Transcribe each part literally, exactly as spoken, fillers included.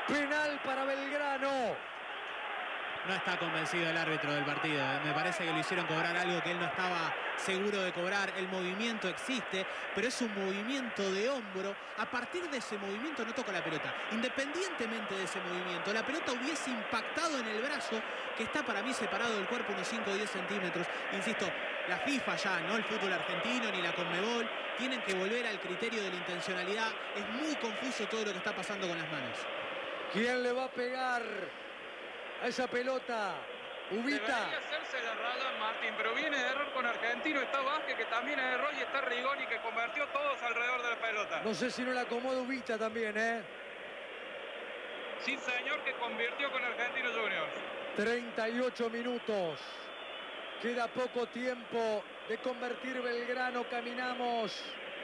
Penal para Belgrano. No está convencido el árbitro del partido. Me parece que lo hicieron cobrar algo que él no estaba seguro de cobrar. El movimiento existe, pero es un movimiento de hombro. A partir de ese movimiento no toca la pelota. Independientemente de ese movimiento, la pelota hubiese impactado en el brazo, que está para mí separado del cuerpo unos cinco o diez centímetros. Insisto, la FIFA ya, no el fútbol argentino ni la Conmebol, tienen que volver al criterio de la intencionalidad. Es muy confuso todo lo que está pasando con las manos. ¿Quién le va a pegar a esa pelota? Ubita. Debería hacerse la raya, Martín, pero viene de error con Argentino. Está Vázquez, que también es error, y está Rigoni, que convirtió todos alrededor de la pelota. No sé si no la acomoda Ubita también, ¿eh? Sí, señor, que convirtió con Argentino Juniors. treinta y ocho minutos. Queda poco tiempo de convertir Belgrano. Caminamos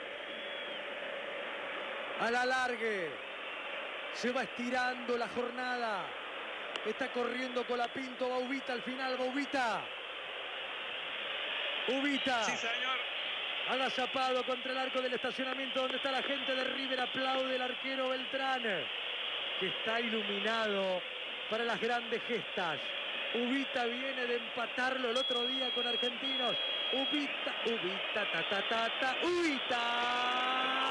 a la largue. Se va estirando la jornada. Está corriendo Colapinto, va Ubita al final, va Ubita. Ubita. Sí, señor. Agazapado contra el arco del estacionamiento donde está la gente de River. Aplaude el arquero Beltrán, que está iluminado para las grandes gestas. Ubita viene de empatarlo el otro día con Argentinos. Ubita, Ubita, ta, ta, ta, ta, Ubita.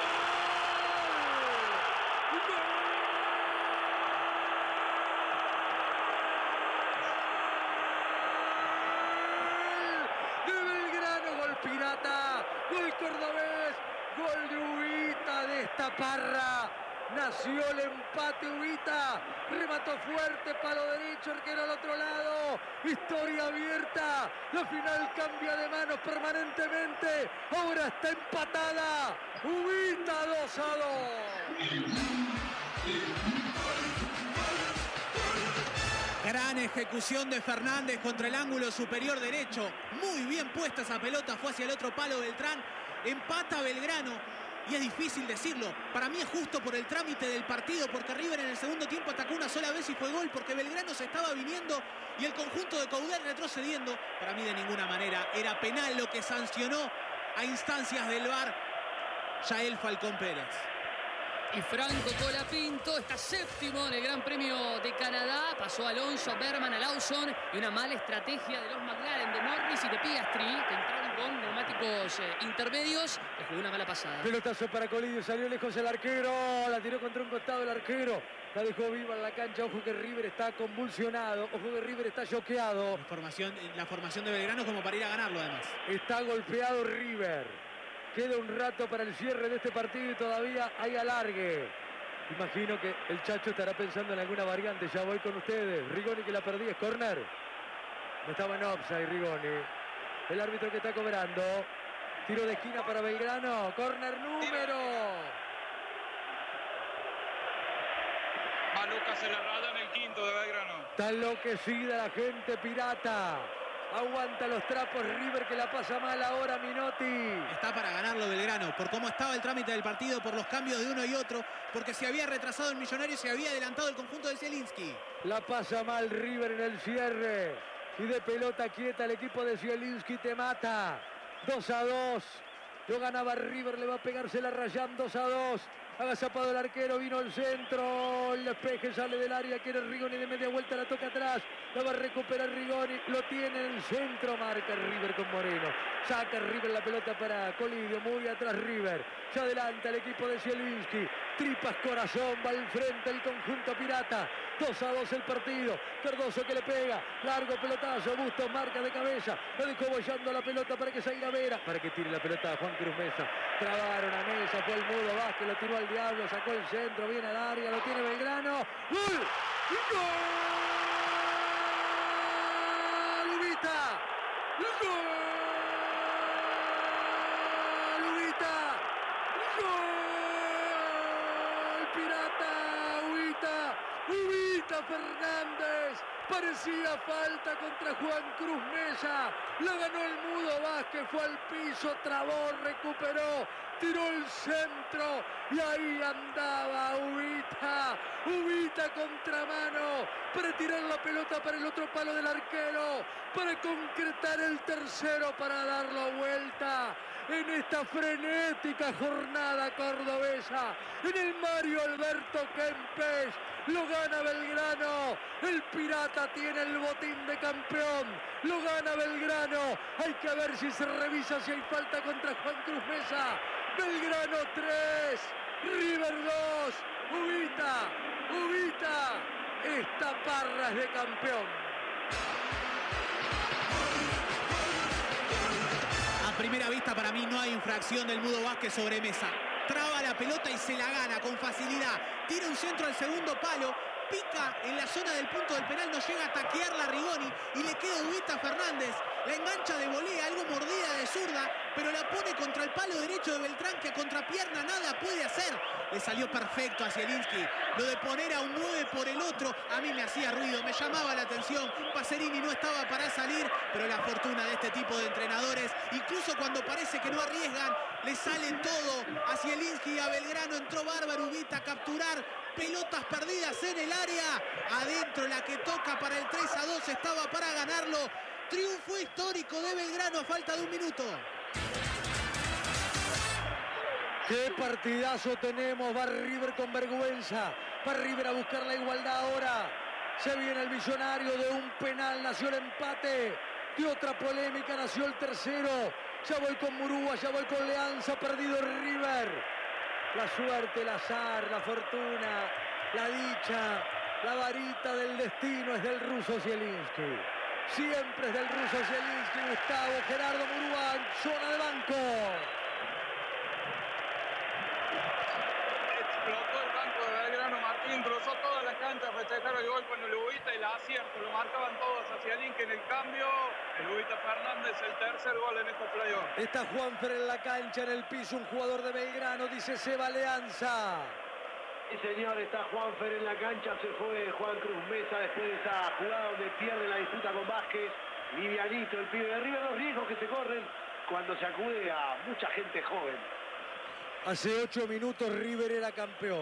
Pirata, gol cordobés, gol de Ubita de esta parra. Nació el empate Ubita, remató fuerte, palo derecho, arquero al otro lado. Historia abierta, la final cambia de manos permanentemente. Ahora está empatada. Ubita dos a dos. Gran ejecución de Fernández contra el ángulo superior derecho. Muy bien puesta esa pelota, fue hacia el otro palo Beltrán. Empata Belgrano. Y es difícil decirlo. Para mí es justo por el trámite del partido, porque River en el segundo tiempo atacó una sola vez y fue gol, porque Belgrano se estaba viniendo y el conjunto de Coudet retrocediendo. Para mí de ninguna manera era penal lo que sancionó a instancias del V A R Yael Falcón Pérez. Y Franco Colapinto está séptimo en el Gran Premio de Canadá. Pasó Alonso, Berman, a Lawson. Y una mala estrategia de los McLaren, de Norris y de Piastri, que entraron con neumáticos eh, intermedios. Le jugó una mala pasada. Pelotazo para Colidio, salió lejos el arquero. La tiró contra un costado el arquero. La dejó viva en la cancha. Ojo que River está convulsionado. Ojo que River está choqueado. La formación, la formación de Belgrano como para ir a ganarlo además. Está golpeado River. Queda un rato para el cierre de este partido y todavía hay alargue. Imagino que el Chacho estará pensando en alguna variante. Ya voy con ustedes. Rigoni, que la perdí, es córner. No estaba en offside Rigoni. El árbitro que está cobrando. Tiro de esquina para Belgrano. Córner número. Maluca se la raya en el quinto de Belgrano. Está enloquecida la gente pirata. Aguanta los trapos River, que la pasa mal ahora Minotti. Está para ganarlo Belgrano, por cómo estaba el trámite del partido, por los cambios de uno y otro, porque se había retrasado el Millonario y se había adelantado el conjunto de Zielinski. La pasa mal River en el cierre. Y de pelota quieta el equipo de Zielinski te mata. dos a dos. Lo ganaba River, le va a pegarse la Rayán. dos a dos. Agazapado el arquero, vino el centro, el despeje sale del área, quiere Rigoni de media vuelta, la toca atrás, la va a recuperar Rigoni, lo tiene en el centro, marca River con Moreno, saca River la pelota para Colidio, muy atrás River, se adelanta el equipo de Zielinski, tripas corazón, va al frente el conjunto pirata, dos a dos el partido, Cardoso que le pega, largo pelotazo, Bustos marca de cabeza, lo dejó bollando la pelota para que salga Vera, para que tire la pelota a Juan Cruz Mesa, trabaron a Mesa, fue el Mudo Vázquez, lo tiró al diablo, sacó el centro, viene al área, lo tiene Belgrano. ¡Gol! ¡Gol! ¡Ubita! ¡Gol! ¡Ubita! ¡Gol! ¡Pirata! ¡Ubita! ¡Ubita Fernández! Parecía falta contra Juan Cruz Mesa. La ganó el Mudo Vázquez, fue al piso, trabó, recuperó, tiró el centro y ahí andaba Ubita Ubita contramano para tirar la pelota para el otro palo del arquero, para concretar el tercero, para dar la vuelta en esta frenética jornada cordobesa. En el Mario Alberto Kempes lo gana Belgrano. El Pirata tiene el botín de campeón. Lo gana Belgrano. Hay que ver si se revisa si hay falta contra Juan Cruz Mesa. Belgrano tres, River dos. Ubita, Ubita, esta Parra es de campeón. A primera vista para mí no hay infracción del Mudo Vázquez sobre Mesa. Traba la pelota y se la gana con facilidad. Tira un centro al segundo palo. Pica en la zona del punto del penal. No llega a taquearla Rigoni. Y le queda Ubita Fernández. La engancha de volea, algo mordida de zurda. Pero la pone contra el palo derecho de Beltrán, que a contrapierna nada puede hacer. Le salió perfecto a Zielinski. Lo de poner a un nueve por el otro, a mí me hacía ruido, me llamaba la atención. Pacerini no estaba para salir, pero la fortuna de este tipo de entrenadores, incluso cuando parece que no arriesgan, le sale todo a Zielinski y a Belgrano. Entró bárbaro Ubita a capturar pelotas perdidas en el área. Adentro la que toca para el tres a dos, estaba para ganarlo. Triunfo histórico de Belgrano a falta de un minuto. ¡Qué partidazo tenemos! Va River con vergüenza. Va River a buscar la igualdad ahora. Se viene el millonario de un penal. Nació el empate. De otra polémica nació el tercero. Ya voy con Murúa, ya voy con Leanza. Perdido River. La suerte, el azar, la fortuna, la dicha, la varita del destino es del ruso Zielinski. Siempre es del ruso Zielinski. Gustavo Gerardo Murúa en zona de banco. Explotó el banco de Belgrano. Martín cruzó toda la cancha a festejar el gol con el Ubita y el acierto. Lo marcaban todos hacia Zielinski en el cambio. El Ubita Fernández, el tercer gol en estos playoffs. Está Juanfer en la cancha, en el piso, un jugador de Belgrano, dice Seba Leanza. Sí, señor, está Juanfer en la cancha, se fue Juan Cruz Mesa después de esa jugada donde pierde la disputa con Vázquez. Livianito el pibe de River, los riesgos que se corren cuando se acude a mucha gente joven. Hace ocho minutos River era campeón.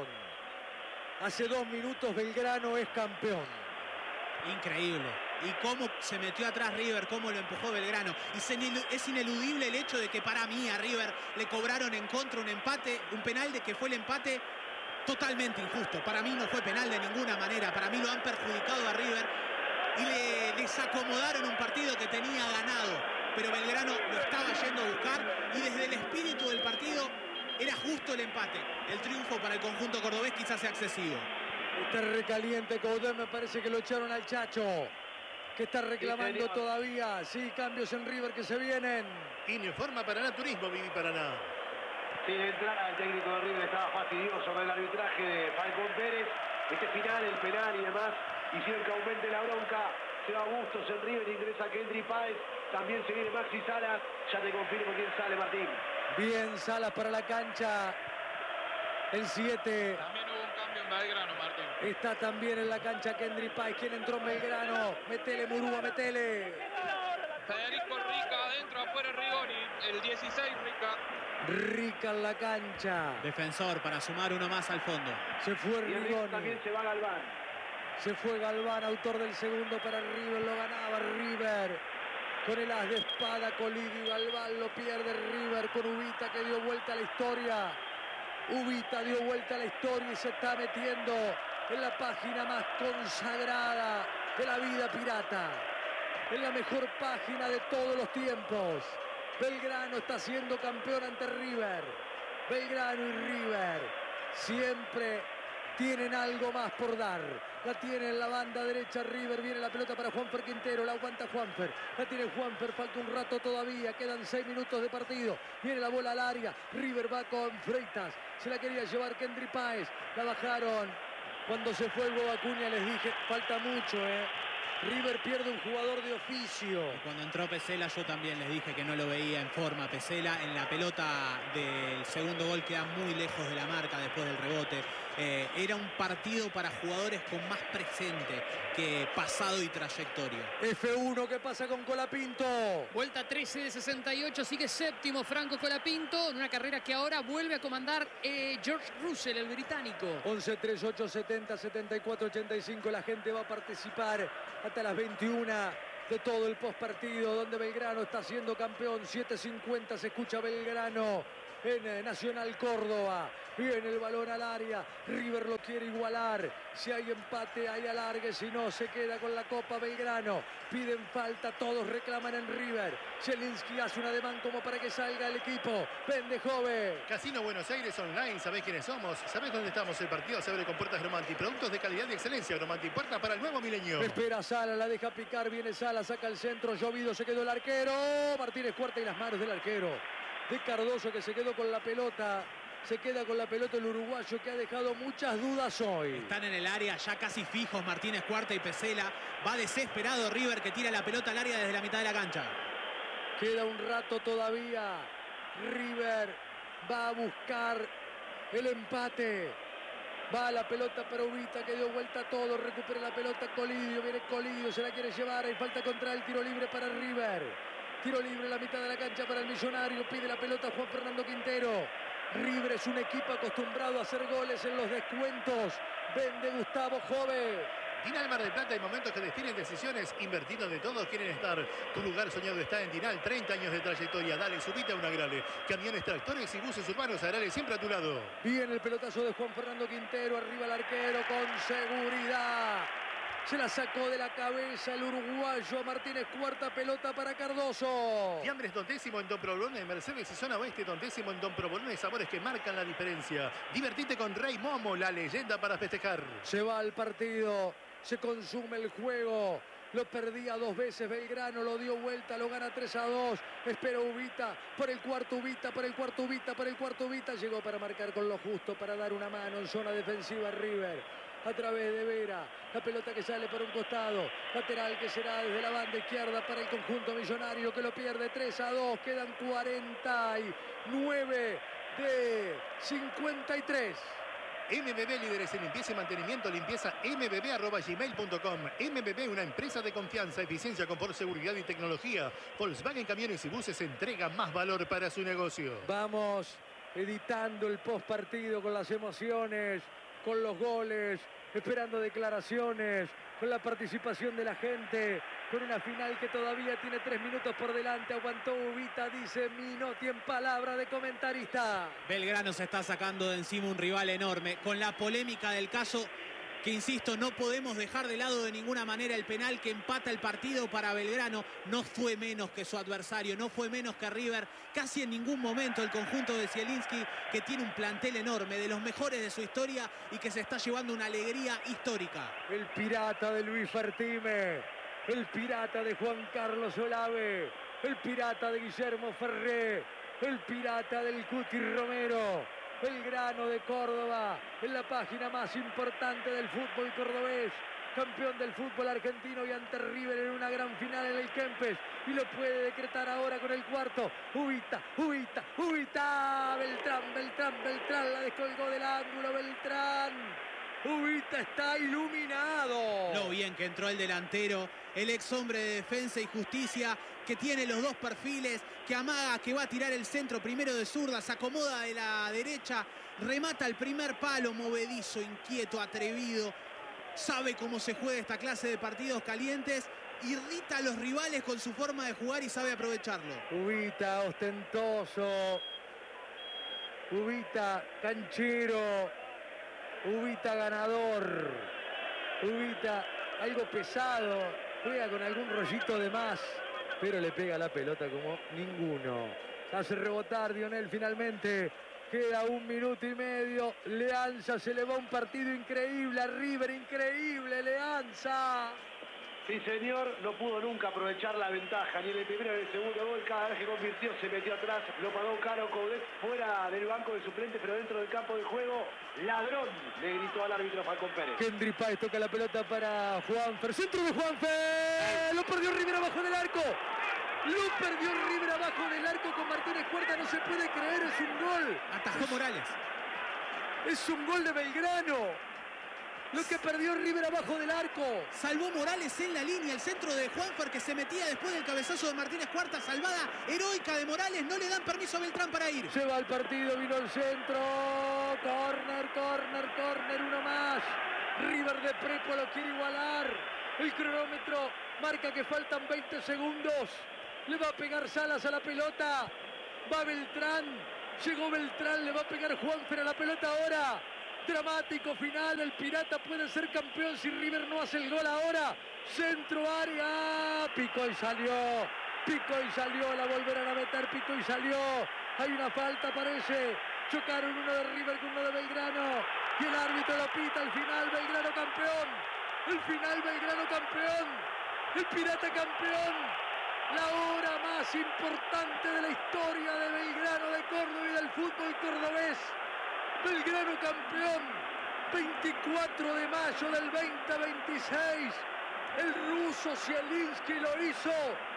Hace dos minutos Belgrano es campeón. Increíble. Y cómo se metió atrás River, cómo lo empujó Belgrano. Y se, es ineludible el hecho de que para mí a River le cobraron en contra un empate, un penal de que fue el empate totalmente injusto. Para mí no fue penal de ninguna manera. Para mí lo han perjudicado a River y le desacomodaron un partido que tenía ganado. Pero Belgrano lo estaba yendo a buscar y desde el espíritu del partido era justo el empate. El triunfo para el conjunto cordobés quizás sea excesivo. Está recaliente Coudet, me parece que lo echaron al Chacho, que está reclamando sí, todavía. Sí, cambios en River que se vienen. Informa Paraná Turismo, Vivi Paraná. Sin entrada, el técnico de River estaba fastidioso con el arbitraje de Falcón Pérez. Este final, el penal y demás, hicieron que aumente la bronca. Se va Bustos en River, ingresa Kendry Páez. También se viene Maxi Salas. Ya te confirmo quién sale, Martín. Bien, Salas para la cancha. El siete. También hubo un cambio en Belgrano, Martín. Está también en la cancha Kendry Páez. ¿Quién entró en Belgrano? Metele, Murúa, metele. Federico Rica adentro, afuera Rigoni. El dieciséis, Rica. Rica en la cancha. Defensor para sumar uno más al fondo. Se fue Rigoni. También se va Galván. Se fue Galván, autor del segundo para River. Lo ganaba River. Con el as de espada, Colidio Galván lo pierde River con Ubita, que dio vuelta a la historia. Ubita dio vuelta a la historia y se está metiendo en la página más consagrada de la vida pirata. En la mejor página de todos los tiempos. Belgrano está siendo campeón ante River. Belgrano y River siempre tienen algo más por dar. La tiene en la banda derecha River. Viene la pelota para Juanfer Quintero. La aguanta Juanfer. La tiene Juanfer. Falta un rato todavía. Quedan seis minutos de partido. Viene la bola al área. River va con Freitas. Se la quería llevar Kendry Páez. La bajaron. Cuando se fue Hugo Acuña les dije, falta mucho, ¿eh? River pierde un jugador de oficio. Y cuando entró Pesela yo también les dije que no lo veía en forma. Pesela en la pelota del segundo gol queda muy lejos de la marca después del rebote. eh, era un partido para jugadores con más presente que pasado y trayectoria. F uno, ¿qué pasa con Colapinto? Vuelta trece de sesenta y ocho, sigue séptimo Franco Colapinto, en una carrera que ahora vuelve a comandar eh, George Russell, el británico. once, treinta y ocho, setenta, setenta y cuatro, ochenta y cinco. La gente va a participar hasta las veintiuna de todo el postpartido, donde Belgrano está siendo campeón. siete cincuenta se escucha Belgrano en Nacional Córdoba. Viene el balón al área. River lo quiere igualar. Si hay empate, hay alargue. Si no, se queda con la Copa Belgrano. Piden falta, todos reclaman en River. Zielinski hace un ademán como para que salga el equipo. Vende joven. Casino Buenos Aires Online, ¿sabés quiénes somos? ¿Sabés dónde estamos? El partido se abre con puertas Gromanti. Productos de calidad y excelencia. Gromanti, puerta para el nuevo milenio. Espera Sala, la deja picar. Viene Sala, saca el centro. Llovido, se quedó el arquero. Martínez Cuarta y las manos del arquero de Cardoso, que se quedó con la pelota. Se queda con la pelota el uruguayo, que ha dejado muchas dudas hoy. Están en el área ya casi fijos Martínez Cuarta y Pesela. Va desesperado River, que tira la pelota al área desde la mitad de la cancha. Queda un rato todavía. River va a buscar el empate. Va la pelota para Ubita, que dio vuelta a todo. Recupera la pelota Colidio. Viene Colidio, se la quiere llevar. Hay falta contra el tiro libre para River. Tiro libre en la mitad de la cancha para el Millonario. Pide la pelota Juan Fernando Quintero. River es un equipo acostumbrado a hacer goles en los descuentos. Vende Gustavo Jove. Tinal Mar del Plata, hay momentos que definen decisiones. Invertir donde todos quieren estar. Tu lugar soñado está en Tinal. treinta años de trayectoria. Dale, subite a una Agrale. Camiones, tractores y buses urbanos. Agrale siempre a tu lado. Viene el pelotazo de Juan Fernando Quintero. Arriba el arquero con seguridad. Se la sacó de la cabeza el uruguayo Martínez Cuarta. Pelota para Cardoso. Fiambres Tontésimo en Don Provolone, Mercedes y Zona Oeste. Tontésimo en Don Provolone. Sabores que marcan la diferencia. Divertite con Rey Momo, la leyenda para festejar. Se va al partido. Se consume el juego. Lo perdía dos veces Belgrano, lo dio vuelta, lo gana tres a dos. Espera Ubita, por el cuarto Ubita, por el cuarto Ubita, por el cuarto Ubita. Llegó para marcar con lo justo, para dar una mano en zona defensiva River. A través de Vera, la pelota que sale por un costado, lateral que será desde la banda izquierda para el conjunto millonario, que lo pierde tres a dos. Quedan cuarenta y nueve de cincuenta y tres. M B B, líderes en limpieza y mantenimiento. Limpieza m b b arroba gmail punto com. M B B, una empresa de confianza, eficiencia, confort, seguridad y tecnología. Volkswagen Camiones y Buses entrega más valor para su negocio. Vamos editando el post partido con las emociones, con los goles, esperando declaraciones, con la participación de la gente, con una final que todavía tiene tres minutos por delante. Aguantó Ubita, dice Minotti en palabra de comentarista. Belgrano se está sacando de encima un rival enorme. Con la polémica del caso, que insisto, no podemos dejar de lado de ninguna manera el penal que empata el partido para Belgrano. No fue menos que su adversario, no fue menos que River. Casi en ningún momento el conjunto de Zielinski, que tiene un plantel enorme, de los mejores de su historia y que se está llevando una alegría histórica. El pirata de Luis Fertime, el pirata de Juan Carlos Olave, el pirata de Guillermo Ferré, el pirata del Cuti Romero. Belgrano de Córdoba, en la página más importante del fútbol cordobés, campeón del fútbol argentino y ante River en una gran final en el Kempes, y lo puede decretar ahora con el cuarto. Ubita, Ubita, Ubita, Beltrán, Beltrán, Beltrán, la descolgó del ángulo, Beltrán. Ubita está iluminado. Lo bien que entró el delantero, el ex hombre de Defensa y Justicia, que tiene los dos perfiles, que amaga, que va a tirar el centro primero de zurda, se acomoda de la derecha, remata el primer palo, movedizo, inquieto, atrevido, sabe cómo se juega esta clase de partidos calientes, irrita a los rivales con su forma de jugar y sabe aprovecharlo. Ubita ostentoso, Ubita canchero, Ubita ganador, Ubita algo pesado, juega con algún rollito de más, pero le pega la pelota como ninguno. Hace rebotar Dionel finalmente. Queda un minuto y medio. Leanza se le va un partido increíble a River, increíble Leanza. Sí, señor, no pudo nunca aprovechar la ventaja, ni en el primero ni en el segundo gol. Cada vez que convirtió se metió atrás, lo pagó caro Coudet fuera del banco de suplentes, pero dentro del campo de juego, ladrón, le gritó al árbitro Falcón Pérez. Kendry Páez toca la pelota para Juanfer, centro de Juanfer, lo perdió River abajo del arco. Lo perdió River abajo del arco con Martínez Cuarta, no se puede creer, es un gol. Atajó Morales. Es un gol de Belgrano. Lo que perdió River abajo del arco. Salvó Morales en la línea, el centro de Juanfer que se metía después del cabezazo de Martínez Cuarta, salvada heroica de Morales, no le dan permiso a Beltrán para ir. Se va el partido, vino el centro, córner, córner, córner, uno más. River de Prepo lo quiere igualar. El cronómetro marca que faltan veinte segundos. Le va a pegar Salas a la pelota. Va Beltrán, llegó Beltrán, le va a pegar Juanfer a la pelota ahora. Dramático final, el Pirata puede ser campeón si River no hace el gol ahora. Centro, área, picó y salió. Picó y salió, la volverán a meter, picó y salió. Hay una falta, parece. Chocaron uno de River con uno de Belgrano. Y el árbitro lo pita al final, Belgrano campeón. El final, Belgrano campeón. El Pirata campeón. La hora más importante de la historia de Belgrano, de Córdoba y del fútbol cordobés. Belgrano campeón, veinticuatro de mayo del veinte veintiséis. El ruso Zielinski lo hizo.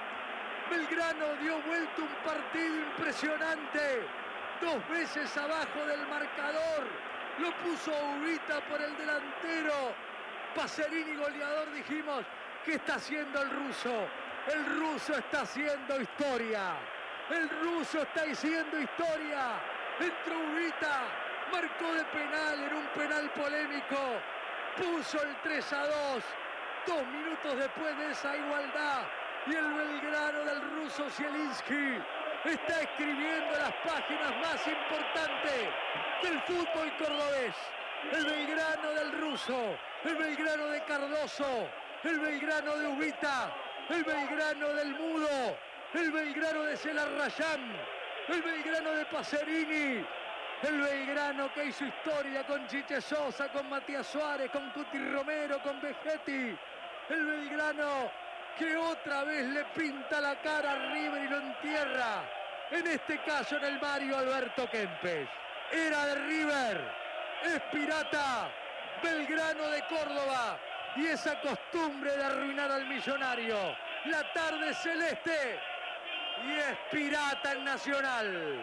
Belgrano dio vuelta un partido impresionante. Dos veces abajo del marcador. Lo puso Ubita por el delantero. Pacerini goleador, dijimos. ¿Qué está haciendo el ruso? El ruso está haciendo historia. El ruso está haciendo historia. Entró Ubita. Marcó de penal en un penal polémico. Puso el tres a dos. Dos minutos después de esa igualdad. Y el Belgrano del ruso Zielinski está escribiendo las páginas más importantes del fútbol cordobés. El Belgrano del ruso. El Belgrano de Cardoso. El Belgrano de Ubita. El Belgrano del Mudo. El Belgrano de Celarrayán. El Belgrano de Pacerini. El Belgrano que hizo historia con Chiche Sosa, con Matías Suárez, con Cuti Romero, con Vegetti. El Belgrano que otra vez le pinta la cara a River y lo entierra. En este caso en el Mario Alberto Kempes. Era de River, es Pirata, Belgrano de Córdoba. Y esa costumbre de arruinar al millonario. La tarde celeste y es Pirata en Nacional.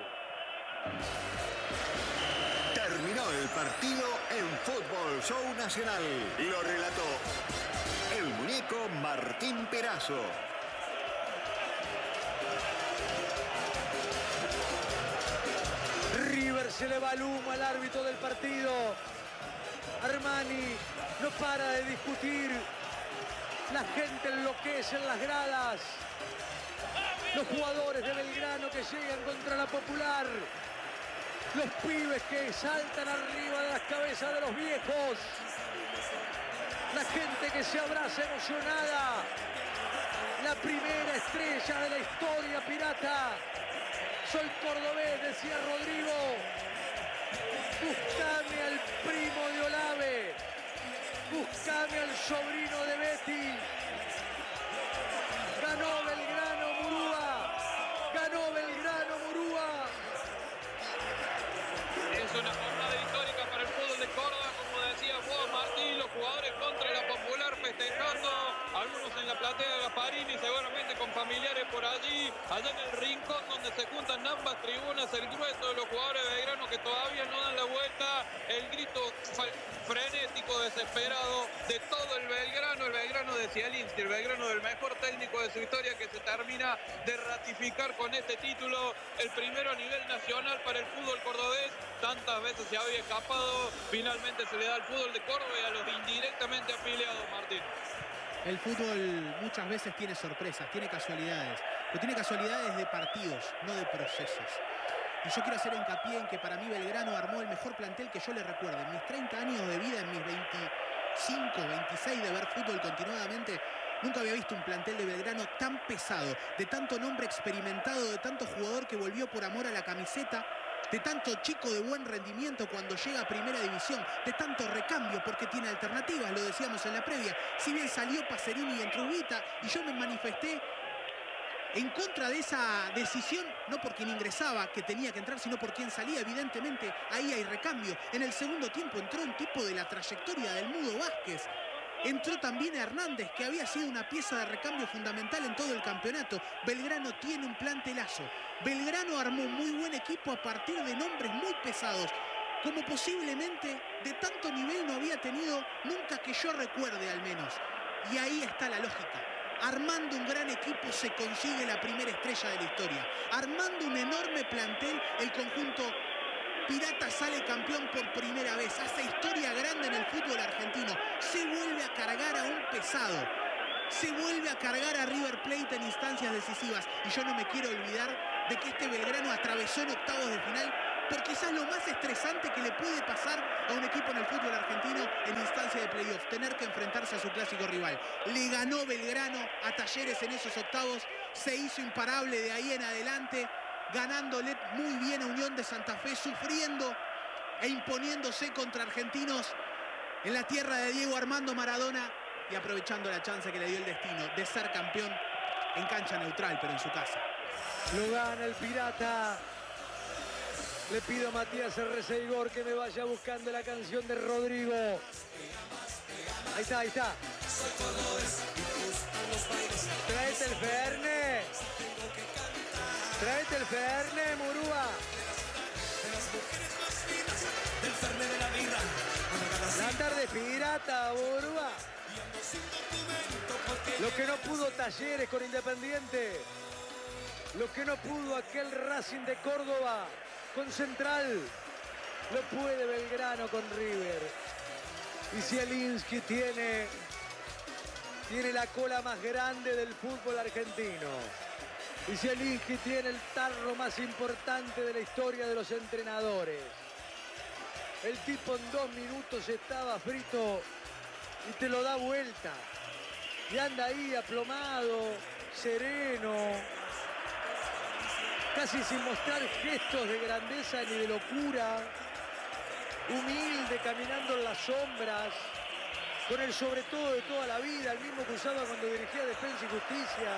Terminó el partido en Fútbol Show Nacional. Lo relató el muñeco Martín Perazo. River se le va el humo al árbitro del partido. Armani no para de discutir. La gente enloquece en las gradas. Los jugadores de Belgrano que llegan contra la Popular. Los pibes que saltan arriba de las cabezas de los viejos. La gente que se abraza emocionada. La primera estrella de la historia pirata. Soy cordobés, decía Rodrigo. Buscame al primo de Olave. Buscame al sobrino de Betty. Ganó Belgrano Murúa. Ganó Belgrano Murúa. Es una jornada histórica para el fútbol de Córdoba, como decía Juan Martín, los jugadores contra la Popular festejando, algunos en la platea de Gasparini, seguramente con familiares por allí, allá en el rincón donde se juntan ambas tribunas, el grueso de los jugadores de Belgrano que todavía no dan la vuelta, el grito frenético, desesperado de todo el Belgrano, el Belgrano de Zielinski, el Belgrano del mejor técnico de su historia que se termina de ratificar con este título, el primero a nivel nacional para el fútbol cordobés. Tantas veces se había escapado, finalmente se le da al fútbol de Córdoba y a los indirectamente afiliados, Martín. El fútbol muchas veces tiene sorpresas, tiene casualidades, pero tiene casualidades de partidos, no de procesos. Y yo quiero hacer hincapié en que para mí Belgrano armó el mejor plantel que yo le recuerdo. En mis treinta años de vida, en mis veinticinco, veintiséis de ver fútbol continuadamente, nunca había visto un plantel de Belgrano tan pesado, de tanto nombre experimentado, de tanto jugador que volvió por amor a la camiseta, de tanto chico de buen rendimiento cuando llega a primera división, de tanto recambio porque tiene alternativas, lo decíamos en la previa. Si bien salió Pacerini y entró Ubita, y yo me manifesté en contra de esa decisión, no por quien ingresaba, que tenía que entrar, sino por quien salía. Evidentemente, ahí hay recambio. En el segundo tiempo entró un tipo de la trayectoria del Mudo Vázquez. Entró también Hernández, que había sido una pieza de recambio fundamental en todo el campeonato. Belgrano tiene un plantelazo. Belgrano armó muy buen equipo a partir de nombres muy pesados. como posiblemente de tanto nivel no había tenido nunca que yo recuerde al menos. Y ahí está la lógica. Armando un gran equipo se consigue la primera estrella de la historia. Armando un enorme plantel, el conjunto pirata sale campeón por primera vez. Hace historia grande en el fútbol argentino. Se vuelve a cargar a un pesado. Se vuelve a cargar a River Plate en instancias decisivas. Y yo no me quiero olvidar de que este Belgrano atravesó en octavos de final por quizás lo más estresante que le puede pasar a un equipo en el fútbol argentino en instancia de playoff, tener que enfrentarse a su clásico rival. Le ganó Belgrano a Talleres en esos octavos, se hizo imparable de ahí en adelante, ganándole muy bien a Unión de Santa Fe, sufriendo e imponiéndose contra argentinos en la tierra de Diego Armando Maradona y aprovechando la chance que le dio el destino de ser campeón en cancha neutral, pero en su casa. Lo gana el Pirata. Le pido a Matías Erreceigor que me vaya buscando la canción de Rodrigo. Ahí está, ahí está. Tráete el Ferne. Tráete el Ferne, Murúa. La tarde Pirata, Murúa. Lo que no pudo Talleres con Independiente. Lo que no pudo aquel Racing de Córdoba con Central, lo puede Belgrano con River. Y Zielinski tiene, tiene la cola más grande del fútbol argentino. Y Zielinski tiene el tarro más importante de la historia de los entrenadores. El tipo en dos minutos estaba frito y te lo da vuelta. Y anda ahí aplomado, sereno, casi sin mostrar gestos de grandeza ni de locura, humilde, caminando en las sombras, con el sobre todo de toda la vida, el mismo que usaba cuando dirigía Defensa y Justicia,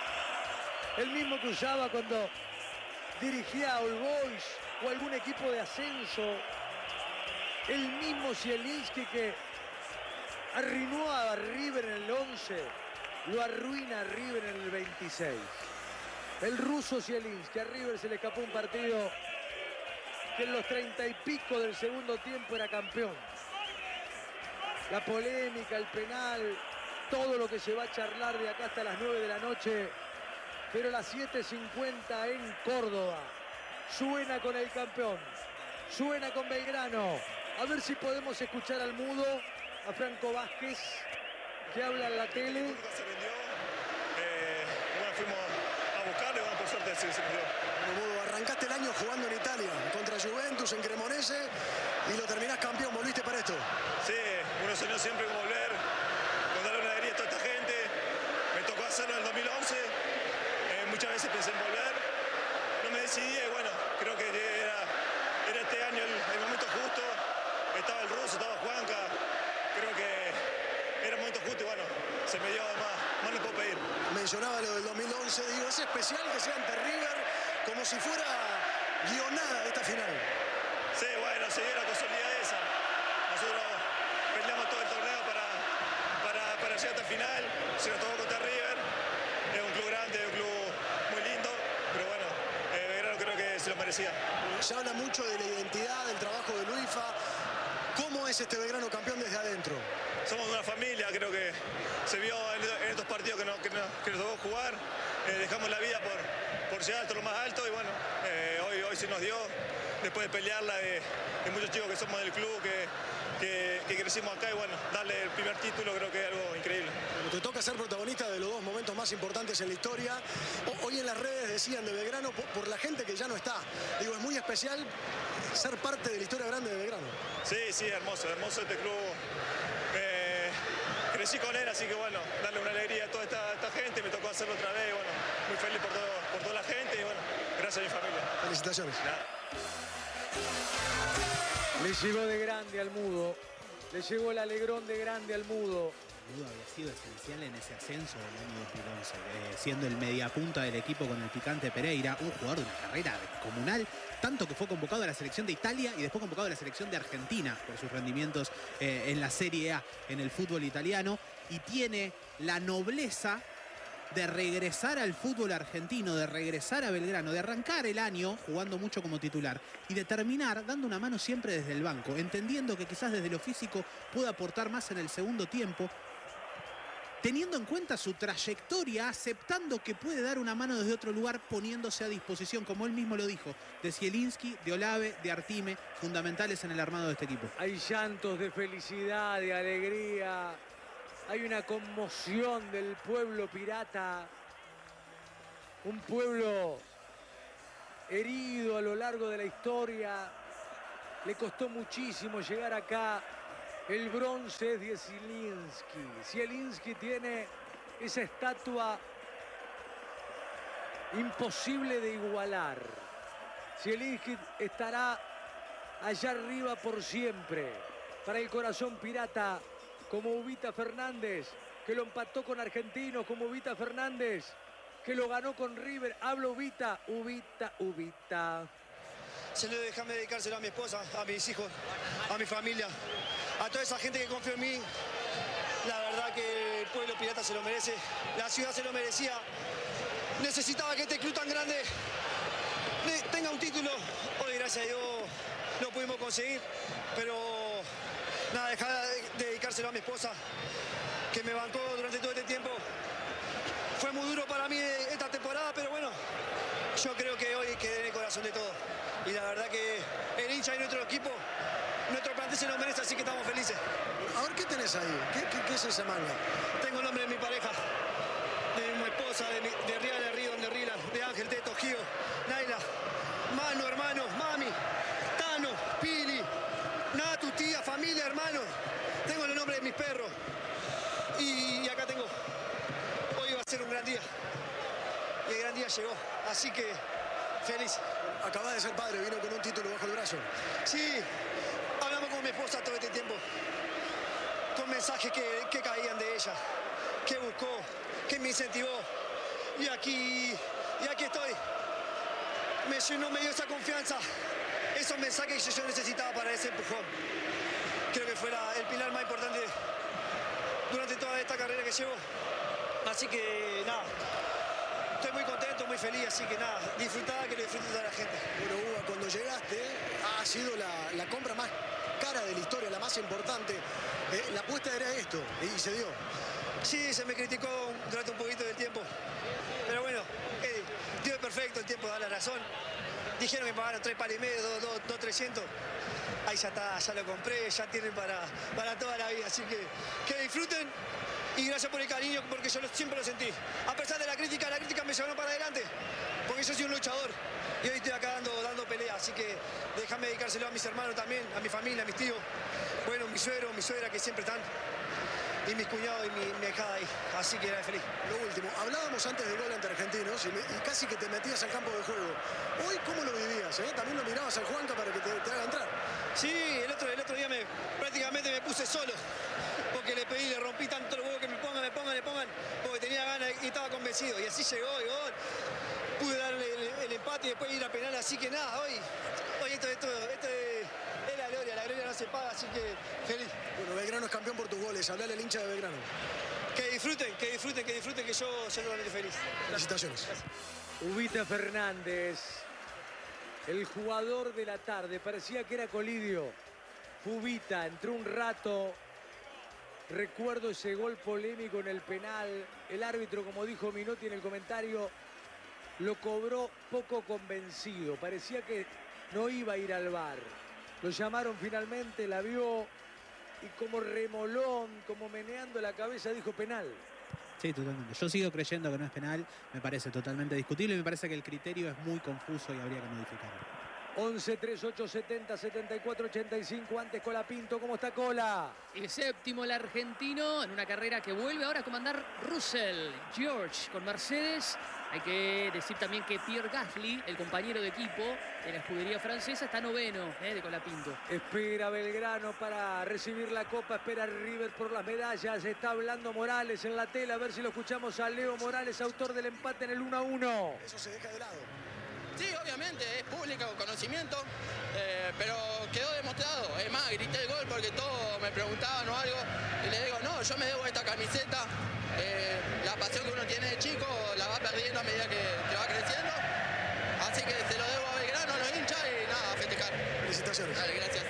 el mismo que usaba cuando dirigía a All Boys o algún equipo de ascenso, el mismo Zielinski que arruinó a River en el once, lo arruina a River en el veintiséis. El ruso Zielinski, a River se le escapó un partido que en los treinta y pico del segundo tiempo era campeón. La polémica, el penal, todo lo que se va a charlar de acá hasta las nueve de la noche. Pero las siete cincuenta en Córdoba suena con el campeón, suena con Belgrano. A ver si podemos escuchar al mudo, a Franco Vázquez, que habla en la tele. Eh, bueno, fuimos a buscarle, bueno, por suerte sí se nos dio. Mudo, arrancaste el año jugando en Italia, contra Juventus, en Cremonese, y lo terminás campeón, volviste para esto. Sí, uno soñó siempre con volver, con darle una alegría a toda esta gente. Me tocó hacerlo en el dos mil once, eh, muchas veces pensé en volver, no me decidí y bueno, creo que era, era este año el, el momento justo. Estaba el ruso, estaba Juanca, creo que era el momento justo y bueno, se me dio además, más no puedo pedir. Mencionaba lo del dos mil once, digo, es especial que sea ante River, como si fuera guionada esta final. Sí, bueno, se dio la casualidad esa. Nosotros peleamos todo el torneo para, para, para llegar hasta el final, se nos tocó contra River, es un club grande, un club muy lindo, pero bueno, eh, Belgrano creo que se lo merecía. Se habla mucho de la identidad, del trabajo de Luifa. ¿Cómo es este Belgrano campeón desde adentro? Somos una familia, creo que se vio en, en estos partidos que, no, que, no, que nos tocó jugar. Eh, dejamos la vida por, por llegar hasta lo más alto y bueno, eh, hoy, hoy se nos dio, después de pelearla de, de muchos chicos que somos del club, que, que, que crecimos acá y bueno, darle el primer título creo que es algo increíble. Te toca ser protagonista de los dos momentos más importantes en la historia. Hoy en las redes decían de Belgrano por, por la gente que ya no está. Digo, es muy especial ser parte de la historia grande de Belgrano. Sí, sí, hermoso, hermoso este club. Eh, crecí con él, así que bueno, darle una alegría a toda esta, esta gente, me tocó hacerlo otra vez, bueno, muy feliz por, todo, por toda la gente y bueno, gracias a mi familia. Felicitaciones. Nada. Le llegó de grande al mudo, le llegó el alegrón de grande al mudo. Mudo había sido esencial en ese ascenso del año dos mil once, eh, siendo el mediapunta del equipo con el picante Pereira, un jugador de una carrera descomunal, tanto que fue convocado a la selección de Italia y después convocado a la selección de Argentina por sus rendimientos eh, en la Serie A, en el fútbol italiano, y tiene la nobleza de regresar al fútbol argentino, de regresar a Belgrano, de arrancar el año jugando mucho como titular y de terminar dando una mano siempre desde el banco, entendiendo que quizás desde lo físico pueda aportar más en el segundo tiempo, teniendo en cuenta su trayectoria, aceptando que puede dar una mano desde otro lugar, poniéndose a disposición, como él mismo lo dijo, de Zielinski, de Olave, de Artime, fundamentales en el armado de este equipo. Hay llantos de felicidad, de alegría, hay una conmoción del pueblo pirata, un pueblo herido a lo largo de la historia, le costó muchísimo llegar acá. El bronce es de Zielinski. Zielinski tiene esa estatua imposible de igualar. Zielinski estará allá arriba por siempre. Para el corazón pirata, como Ubita Fernández, que lo empató con Argentinos, como Ubita Fernández, que lo ganó con River. Hablo Ubita, Ubita, Ubita. Se lo déjame dedicárselo a mi esposa, a mis hijos, a mi familia, a toda esa gente que confió en mí. La verdad que el pueblo pirata se lo merece, la ciudad se lo merecía. Necesitaba que este club tan grande tenga un título. Hoy, gracias a Dios, lo pudimos conseguir. Pero nada, dejar de dedicárselo a mi esposa, que me bancó durante todo este tiempo. Fue muy duro para mí esta temporada, pero bueno, yo creo que hoy quedé en el corazón de todos. Y la verdad que el hincha y nuestro equipo, nuestro plantel se lo merece, así que estamos felices. A ver, ¿qué tenés ahí? ¿Qué, qué, qué es esa manga? Tengo el nombre de mi pareja, de mi esposa, de, mi, de Rial de Río, de Rila, de Ángel, Teto, Gio, Naila, Manu, hermano, Mami, Tano, Pili, Natu, tía, familia, hermano. Tengo el nombre de mis perros. Y, y acá tengo. Hoy va a ser un gran día. Y el gran día llegó. Así que feliz. Acaba de ser padre, vino con un título bajo el brazo. Sí, hablamos con mi esposa todo este tiempo. Con mensajes que, que caían de ella, que buscó, que me incentivó. Y aquí, y aquí estoy. Me llenó, me dio esa confianza. Esos mensajes que yo necesitaba para ese empujón. Creo que fue la, el pilar más importante durante toda esta carrera que llevo. Así que nada. Estoy muy contento, muy feliz, así que nada, disfrutaba, que lo disfrute toda la gente. Bueno, Uva, cuando llegaste, ha sido la, la compra más cara de la historia, la más importante. Eh, la apuesta era esto, y se dio. Sí, se me criticó durante un poquito del tiempo. Pero bueno, eh, Dios es perfecto, el tiempo da la razón. Dijeron que me pagaron tres palos y medio, dos, dos, dos, trescientos. Ahí ya está, ya lo compré, ya tienen para, para toda la vida. Así que que disfruten. Y gracias por el cariño, porque yo lo, siempre lo sentí. A pesar de la crítica, la crítica me llevó para adelante. Porque yo soy un luchador. Y hoy estoy acá dando, dando pelea. Así que déjame dedicárselo a mis hermanos también, a mi familia, a mis tíos. Bueno, mi suegro, mi suegra, que siempre están. Y mis cuñados y mi, mi hijada ahí. Así que era feliz. Lo último, hablábamos antes del gol ante Argentinos y, me, y casi que te metías al campo de juego. Hoy, ¿cómo lo vivías? Eh? También lo mirabas al Juanca para que te, te haga entrar. Sí, el otro, el otro día me, prácticamente me puse solo. Porque le pedí, le rompí tanto los huevos que me pongan, me pongan, me pongan. Porque tenía ganas y estaba convencido. Y así llegó, y gol. Pude darle el, el empate y después ir a penal. Así que nada, hoy, hoy esto, esto, esto es, es la gloria. La gloria no se paga, así que feliz. Bueno, Belgrano es campeón por tus goles. Hablale al hincha de Belgrano. Que disfruten, que disfruten, que disfruten, que yo soy totalmente feliz. Felicitaciones. Ubita Fernández, el jugador de la tarde. Parecía que era Colidio. Ubita entró un rato. Recuerdo ese gol polémico en el penal. El árbitro, como dijo Minotti en el comentario, lo cobró poco convencido. Parecía que no iba a ir al V A R. Lo llamaron finalmente, la vio y como remolón, como meneando la cabeza, dijo penal. Sí, totalmente. Yo sigo creyendo que no es penal. Me parece totalmente discutible. Me parece que el criterio es muy confuso y habría que modificarlo. once, treinta y ocho, setenta, setenta y cuatro, ochenta y cinco. Antes Colapinto. ¿Cómo está Cola? El séptimo, el argentino, en una carrera que vuelve ahora a comandar Russell. George con Mercedes. Hay que decir también que Pierre Gasly, el compañero de equipo de la escudería francesa, está noveno eh, de Colapinto. Espera Belgrano para recibir la copa. Espera River por las medallas. Está hablando Morales en la tela. A ver si lo escuchamos a Leo Morales, autor del empate en el uno a uno. Eso se deja de lado. Sí, obviamente, es pública, con conocimiento, eh, pero quedó demostrado. Es más, grité el gol porque todos me preguntaban o algo y le digo, no, yo me debo esta camiseta. Eh, la pasión que uno tiene de chico la va perdiendo a medida que, que va creciendo. Así que se lo debo a Belgrano, a los hinchas y nada, a festejar. Felicitaciones. Dale, gracias.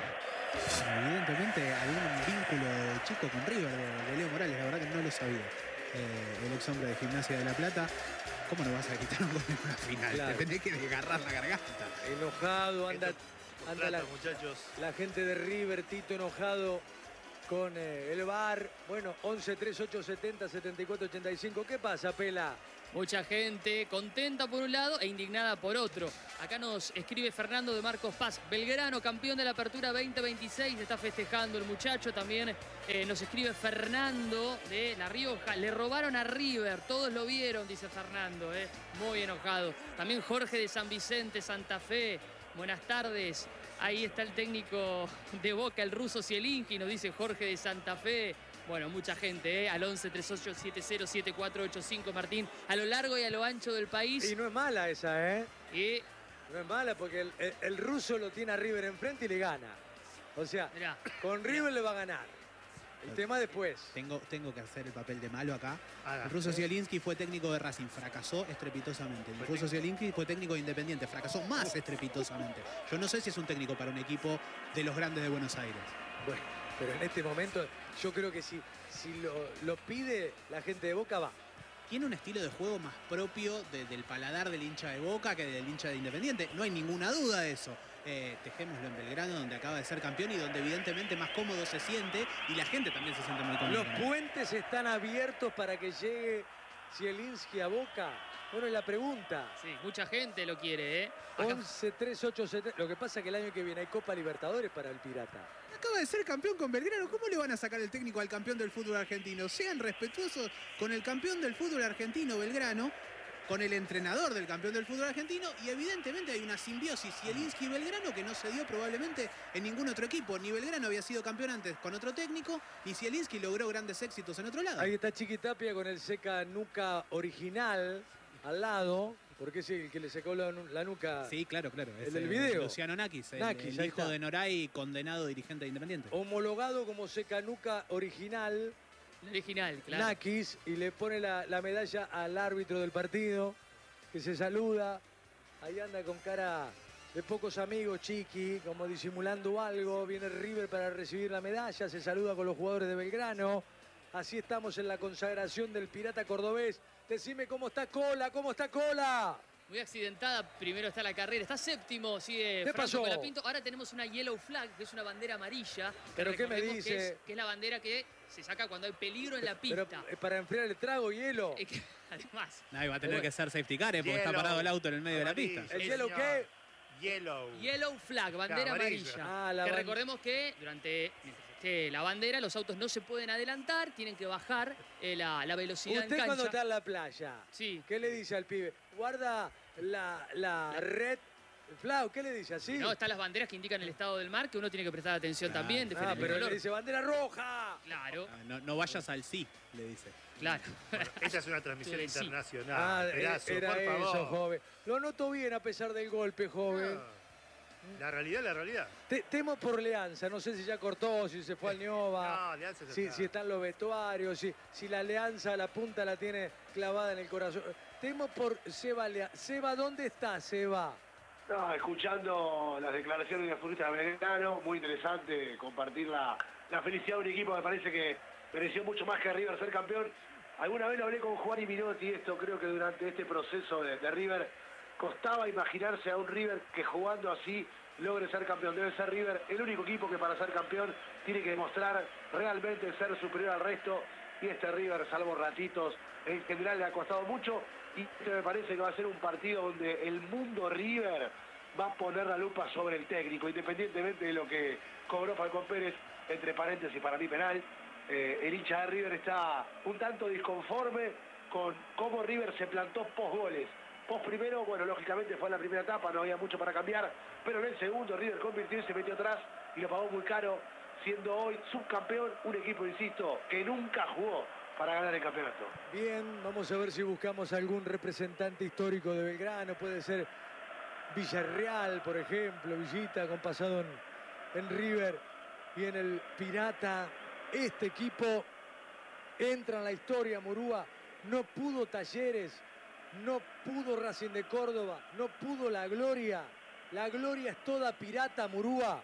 Evidentemente algún vínculo de chico con River, de, de Leo Morales, la verdad que no lo sabía. Eh, el ex hombre de Gimnasia de La Plata. ¿Cómo no vas a quitar un gol en una final? Claro. Te tenés que desgarrar la garganta. Enojado, anda, anda la, muchachos. la gente de River, Tito enojado con eh, el V A R. Bueno, once, treinta y ocho, setenta, setenta y cuatro, ochenta y cinco. ¿Qué pasa, Pela? Mucha gente contenta por un lado e indignada por otro. Acá nos escribe Fernando de Marcos Paz. Belgrano, campeón de la Apertura veinte veintiséis. Está festejando el muchacho. También eh, nos escribe Fernando de La Rioja. Le robaron a River. Todos lo vieron, dice Fernando. Eh. Muy enojado. También Jorge de San Vicente, Santa Fe. Buenas tardes. Ahí está el técnico de Boca, el ruso Zielinski. Nos dice Jorge de Santa Fe. Bueno, mucha gente, ¿eh? Al once, treinta y ocho, setenta, setenta y cuatro, ochenta y cinco, Martín, a lo largo y a lo ancho del país. Y no es mala esa, ¿eh? Y no es mala porque el, el, el ruso lo tiene a River enfrente y le gana. O sea, mirá, con River le va a ganar. El tema después. Tengo, tengo que hacer el papel de malo acá. Haga. El ruso Zielinski fue técnico de Racing, fracasó estrepitosamente. El ruso Zielinski fue técnico de Independiente, fracasó más estrepitosamente. Yo no sé si es un técnico para un equipo de los grandes de Buenos Aires. Bueno, pero en este momento yo creo que si, si lo, lo pide la gente de Boca va. Tiene un estilo de juego más propio de, del paladar del hincha de Boca que del hincha de Independiente. No hay ninguna duda de eso. Eh, dejémoslo en Belgrano, donde acaba de ser campeón y donde evidentemente más cómodo se siente y la gente también se siente muy cómoda. Los puentes están abiertos para que llegue Zielinski a Boca. Bueno, es la pregunta. sí, mucha gente lo quiere, ¿eh? Acá- once, treinta y ocho, setenta. Lo que pasa es que el año que viene hay Copa Libertadores para el Pirata. Acaba de ser campeón con Belgrano. ¿Cómo le van a sacar el técnico al campeón del fútbol argentino? Sean respetuosos con el campeón del fútbol argentino, Belgrano, con el entrenador del campeón del fútbol argentino, y evidentemente hay una simbiosis Zielinski y Belgrano que no se dio probablemente en ningún otro equipo. Ni Belgrano había sido campeón antes con otro técnico, ni Zielinski logró grandes éxitos en otro lado. Ahí está Chiquitapia con el seca nuca original al lado. Porque es el que le secó la, nu- la nuca. Sí, claro, claro. ¿El Es del el video? Luciano Nakis, el, Nakis, el ahí hijo está. de Noray, condenado dirigente de Independiente. Homologado como seca nuca original. el original, claro. Nakis, y le pone la, la medalla al árbitro del partido, que se saluda. Ahí anda con cara de pocos amigos, Chiqui, como disimulando algo. Viene River para recibir la medalla, se saluda con los jugadores de Belgrano. Así estamos en la consagración del Pirata Cordobés. Decime cómo está Cola, cómo está Cola. Muy accidentada, primero está la carrera, está séptimo, sigue ¿Qué Franco pasó? Colapinto. Ahora tenemos una yellow flag, que es una bandera amarilla. que ¿Pero qué me recordemos Que dice? es, que es la bandera que se saca cuando hay peligro en la Pero pista. eh, para enfriar el trago, hielo. Eh, que- Además, Nadie va a tener Bueno. que ser safety car, eh, porque está Yellow. parado el auto en el medio de la Amarillo. pista. ¿El es- hielo qué? Yellow. yellow flag, bandera amarilla. amarilla. Ah, la que ban- recordemos que durante mientras esté la bandera, los autos no se pueden adelantar, tienen que bajar eh, la, la velocidad en Usted cancha. cuando está en la playa, Sí. ¿qué le dice al pibe? Guarda la, la red flag, ¿qué le dice así? No, están las banderas que indican el estado del mar, que uno tiene que prestar atención Claro. también. Ah, defender el pero color. le dice bandera roja. Claro, Ah, No, no vayas al sí, le dice. claro. Esta es una transmisión Tú decís. internacional. Ah, Perazo, era por eso, favor. joven. Lo noto bien a pesar del golpe, joven. No. La realidad es la realidad. Te- temo por Leanza, no sé si ya cortó, si se fue al Niova, No, Alianza ya si, está. si están los vestuarios, si, si la Alianza, la punta la tiene clavada en el corazón. Temo por Seba Lea- Seba, ¿dónde está Seba? No, escuchando las declaraciones de futbolistas de Belgrano, muy interesante compartir la, la felicidad de un equipo que me parece que mereció mucho más que River ser campeón. Alguna vez lo hablé con Juan y Minotti, esto creo que durante este proceso de, de River costaba imaginarse a un River que jugando así logre ser campeón. Debe ser River el único equipo que para ser campeón tiene que demostrar realmente ser superior al resto, y este River, salvo ratitos, en general le ha costado mucho, y este me parece que va a ser un partido donde el mundo River va a poner la lupa sobre el técnico, independientemente de lo que cobró Falcón Pérez, entre paréntesis para mí penal. Eh, el hincha de River está un tanto disconforme con cómo River se plantó post goles. Post primero, bueno, lógicamente fue en la primera etapa, no había mucho para cambiar, pero en el segundo River convirtió y se metió atrás y lo pagó muy caro, siendo hoy subcampeón, un equipo, insisto, que nunca jugó para ganar el campeonato. Bien, vamos a ver si buscamos algún representante histórico de Belgrano, puede ser Villarreal, por ejemplo, Villita, con pasado en, en River y en el Pirata. Este equipo entra en la historia, Murúa. No pudo Talleres, no pudo Racing de Córdoba, no pudo La Gloria. La Gloria es toda Pirata, Murúa.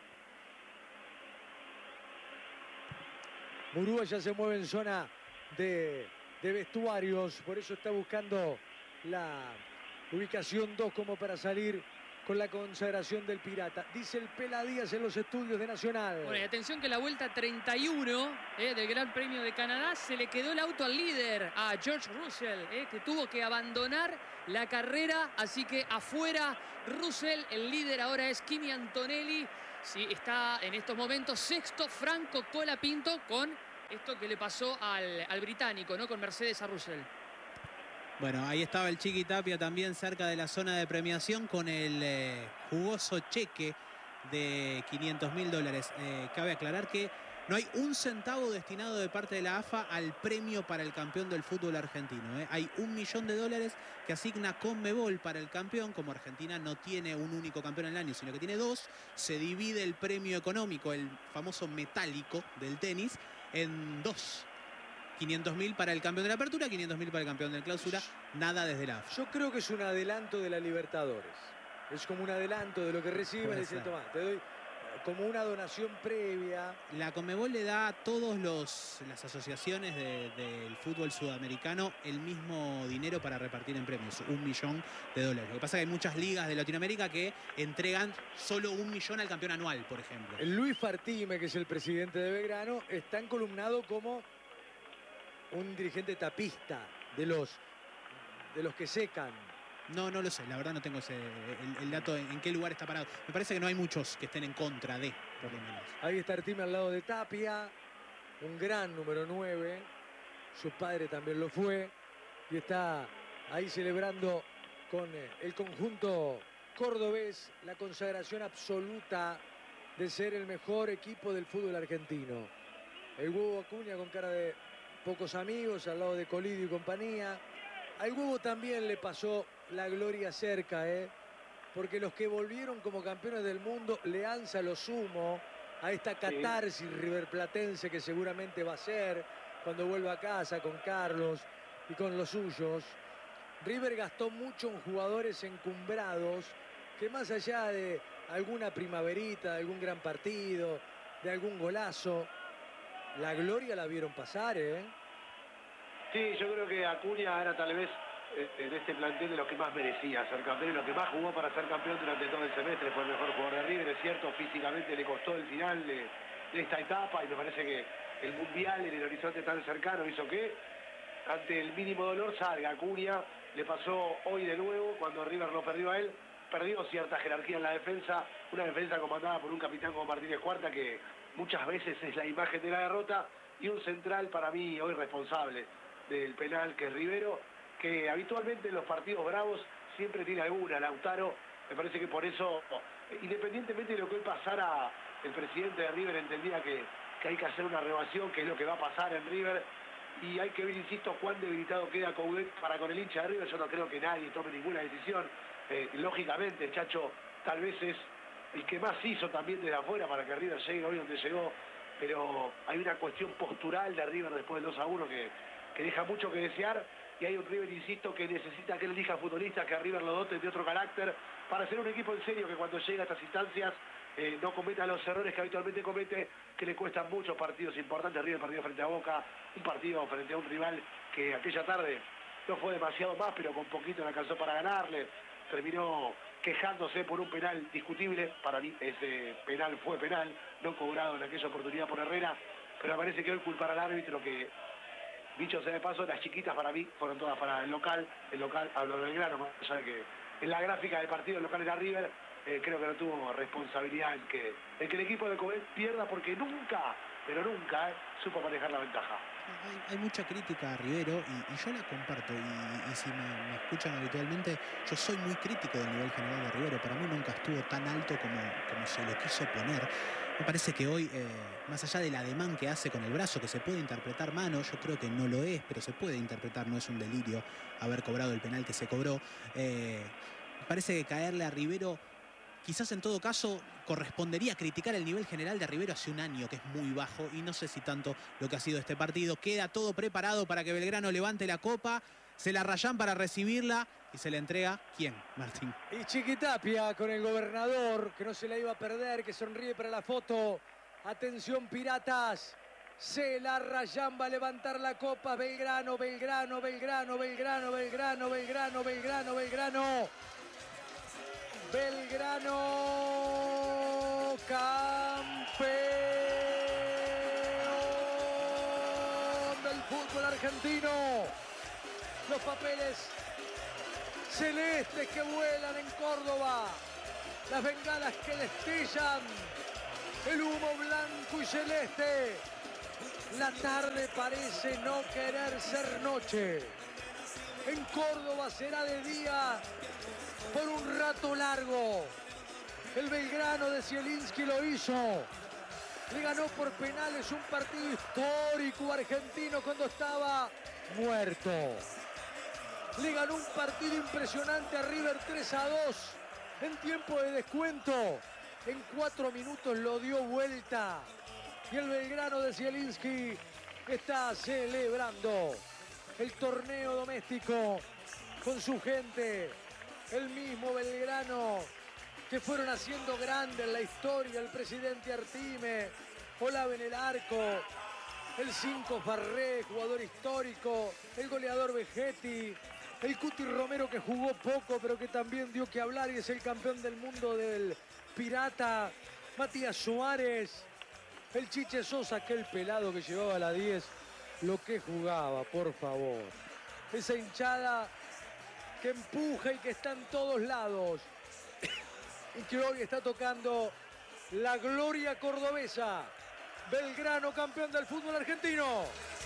Murúa ya se mueve en zona de, de vestuarios, por eso está buscando la ubicación dos como para salir con la consagración del Pirata. Dice el Pela Díaz en los estudios de Nacional. Bueno, y atención que la vuelta treinta y uno eh, del Gran Premio de Canadá se le quedó el auto al líder, a George Russell, eh, que tuvo que abandonar la carrera, así que afuera Russell, el líder ahora es Kimi Antonelli. Sí, está en estos momentos sexto Franco Colapinto con esto que le pasó al, al británico, ¿no? Con Mercedes a Russell. Bueno, ahí estaba el Chiqui Tapia también cerca de la zona de premiación con el eh, jugoso cheque de quinientos mil dólares. Eh, cabe aclarar que no hay un centavo destinado de parte de la A F A al premio para el campeón del fútbol argentino. ¿eh? Hay un millón de dólares que asigna Conmebol para el campeón. Como Argentina no tiene un único campeón en el año, sino que tiene dos, se divide el premio económico, el famoso metálico del tenis, en dos. quinientos mil para el campeón de la apertura, quinientos mil para el campeón de la clausura, nada desde la A F A. Yo creo que es un adelanto de la Libertadores. Es como un adelanto de lo que reciben. Dice, toma, te doy como una donación previa. La Conmebol le da a todas las asociaciones de, del fútbol sudamericano el mismo dinero para repartir en premios, un millón de dólares. Lo que pasa es que hay muchas ligas de Latinoamérica que entregan solo un millón al campeón anual, por ejemplo. El Luis Fartime, que es el presidente de Belgrano, está encolumnado como un dirigente tapista de los, de los que secan. No, no lo sé, la verdad no tengo ese, el, el dato en, en qué lugar está parado. Me parece que no hay muchos que estén en contra de, por lo menos. Ahí está Artime al lado de Tapia, un gran número nueve. Su padre también lo fue. Y está ahí celebrando con el conjunto cordobés la consagración absoluta de ser el mejor equipo del fútbol argentino. El Huevo Acuña con cara de pocos amigos al lado de Colidio y compañía. Al Huevo también le pasó la gloria cerca, ¿eh? Porque los que volvieron como campeones del mundo le alza lo sumo a esta catarsis sí. riverplatense que seguramente va a ser cuando vuelva a casa con Carlos y con los suyos. River gastó mucho en jugadores encumbrados que más allá de alguna primaverita, de algún gran partido, de algún golazo, la gloria la vieron pasar, ¿eh? Sí, yo creo que Acuña era tal vez en este plantel de los que más merecía ser campeón y lo que más jugó para ser campeón durante todo el semestre. Fue el mejor jugador de River, es cierto, físicamente le costó el final de, de esta etapa y me parece que el Mundial en el horizonte tan cercano hizo que ante el mínimo dolor salga. Acuña le pasó hoy de nuevo cuando River lo perdió a él, perdió cierta jerarquía en la defensa, una defensa comandada por un capitán como Martínez Cuarta que muchas veces es la imagen de la derrota, y un central para mí hoy responsable del penal que es Rivero, que habitualmente en los partidos bravos siempre tiene alguna. Lautaro, me parece que por eso, independientemente de lo que hoy pasara, el presidente de River entendía que, que hay que hacer una renovación, que es lo que va a pasar en River, y hay que ver, insisto, cuán debilitado queda Coudet para con el hincha de River. Yo no creo que nadie tome ninguna decisión. Eh, lógicamente el Chacho tal vez es el que más hizo también desde afuera para que River llegue hoy donde llegó, pero hay una cuestión postural de River después del dos a uno que, que deja mucho que desear, y hay un River, insisto, que necesita que él elija futbolistas que a River lo doten de otro carácter para ser un equipo en serio que cuando llega a estas instancias eh, no cometa los errores que habitualmente comete, que le cuestan muchos partidos importantes. River, partido frente a Boca, un partido frente a un rival que aquella tarde no fue demasiado más, pero con poquito le alcanzó para ganarle. Terminó quejándose por un penal discutible. Para mí ese penal fue penal, no cobrado en aquella oportunidad por Herrera, pero me parece que hoy culpar al árbitro, que dicho sea de paso, las chiquitas para mí fueron todas para el local. El local, hablo del Belgrano, más allá de que en la gráfica del partido el local era River, eh, creo que no tuvo responsabilidad en que, en que el equipo de Coudet pierda, porque nunca, pero nunca, eh, supo manejar la ventaja. Hay, hay mucha crítica a Rivero y, y yo la comparto, y, y si me, me escuchan habitualmente, yo soy muy crítico del nivel general de Rivero. Para mí nunca estuvo tan alto como, como se lo quiso poner. Me parece que hoy, eh, más allá del ademán que hace con el brazo, que se puede interpretar mano, yo creo que no lo es, pero se puede interpretar, no es un delirio haber cobrado el penal que se cobró. Eh, parece que caerle a Rivero, quizás en todo caso, correspondería criticar el nivel general de Rivero hace un año, que es muy bajo, y no sé si tanto lo que ha sido este partido. Queda todo preparado para que Belgrano levante la copa, se la rayan para recibirla y se la entrega, ¿quién, Martín? Y Chiquitapia con el gobernador, que no se la iba a perder, que sonríe para la foto. Atención, Piratas. Se la rayan, va a levantar la copa. Belgrano, Belgrano, Belgrano, Belgrano, Belgrano, Belgrano, Belgrano, Belgrano. Belgrano, campeón del fútbol argentino. Los papeles celestes que vuelan en Córdoba. Las bengalas que destellan. El humo blanco y celeste. La tarde parece no querer ser noche. En Córdoba será de día por un rato largo. El Belgrano de Zielinski lo hizo. Le ganó por penales un partido histórico argentino cuando estaba muerto. Le ganó un partido impresionante a River tres a dos en tiempo de descuento. En cuatro minutos lo dio vuelta. Y el Belgrano de Zielinski está celebrando el torneo doméstico con su gente. El mismo Belgrano que fueron haciendo grande en la historia. El presidente Artime, Olave en el arco, el cinco Farré, jugador histórico, el goleador Vegetti, el Cuti Romero que jugó poco pero que también dio que hablar y es el campeón del mundo del Pirata, Matías Suárez, el Chiche Sosa, aquel pelado que llevaba la diez, lo que jugaba, por favor. Esa hinchada que empuja y que está en todos lados y que hoy está tocando la gloria cordobesa. Belgrano, campeón del fútbol argentino.